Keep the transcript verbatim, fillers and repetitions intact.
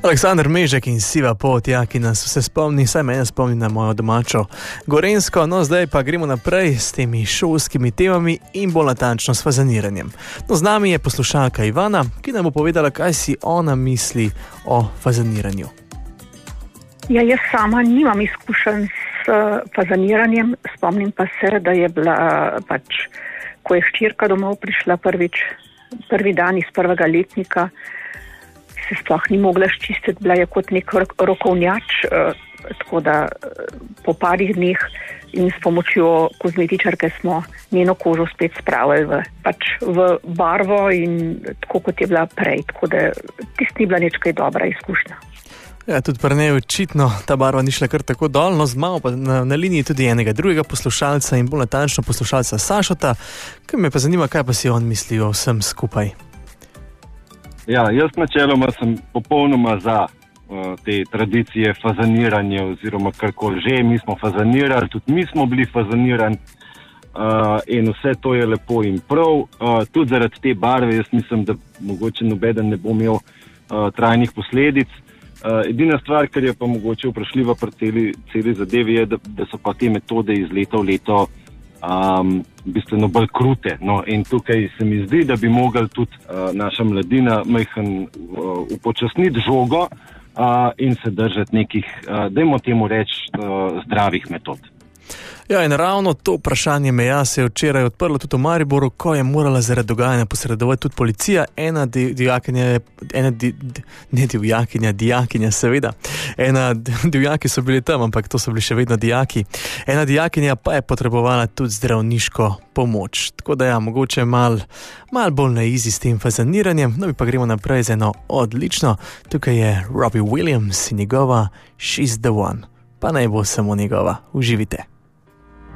Aleksander Mežek in Siva pot, ja, ki nas vse spomni, saj mene spomni na mojo domačo Gorenjsko. No, zdaj pa gremo naprej s temi šolskimi temami in bolj natančno s fazaniranjem. No, z nami je poslušalka Ivana, ki nam bo povedala, kaj si ona misli o fazaniranju. Ja, jaz sama nimam izkušenj s fazaniranjem, spomnim pa se, da je bila pač, ko je hčerka domov prišla prvič, prvi dan iz prvega letnika, se sploh ni mogla ščistiti, bila je kot nek rokovnjač, eh, tako da eh, po parih dneh in s pomočjo kozmetičarke smo njeno kožo spet spravili v, pač v barvo in tako kot je bila prej, tako da tist ni bila nič kaj dobra izkušnja. Ja, tudi pri njej očitno ta barva ni šla kar tako dol, no zmao pa na, na liniji tudi enega drugega poslušalca in bolj natančno poslušalca Sašota, ki me pa zanima, kaj pa si on misli o vsem skupaj. Ja, jaz načeloma sem popolnoma za uh, te tradicije fazaniranja oziroma karkoli že. Mi smo fazanirali, tudi mi smo bili fazanirani uh, in vse to je lepo in prav. Uh, tudi zaradi te barve jaz mislim, da mogoče nobeden ne bo imel uh, trajnih posledic. Uh, edina stvar, kar je pa mogoče vprašljiva pri celi, celi zadevi, je, da, da so pa te metode iz leta v leto um, bistveno bolj krute. No, in tukaj se mi zdi, da bi mogli tudi uh, naša mladina majhen uh, upočasniti žogo uh, in se držati nekih, uh, dajmo temu reči, uh, zdravih metod. Ja, in ravno to vprašanje meja se je včeraj odprlo tudi v Mariboru, ko je morala zaradi dogajanja posredovati tudi policija. Ena divjakinja, ena di, ne divjakinja, dijakinja seveda. Ena divjaki so bili tam, ampak to so bili še vedno dijaki. Ena dijakinja pa je potrebovala tudi zdravniško pomoč. Tako da ja, mogoče mal, mal bolj na izi s tem fazaniranjem. No, mi pa gremo naprej z eno odlično. Tukaj je Robbie Williams in njegova She's the One. Pa naj bo samo njegova. Uživite.